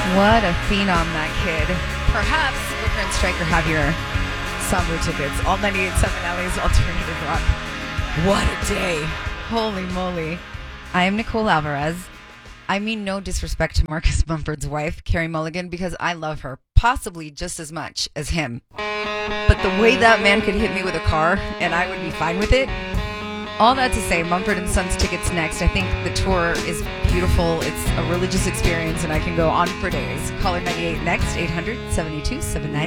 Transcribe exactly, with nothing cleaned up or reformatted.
What a phenom, that kid. Perhaps Booker and Stryker have your summer tickets. All ninety-eight point seven L A's alternative rock. What a day. Holy moly. I am Nicole Alvarez. I mean no disrespect to Marcus Mumford's wife, Carrie Mulligan, because I love her possibly just as much as him. But the way that man could hit me with a car, and I would be fine with it. All that to say, Mumford and Sons tickets next. I think the tour is beautiful. It's a religious experience, and I can go on for days. Caller ninety-eight next, eight hundred, seventy-two, seven ninety.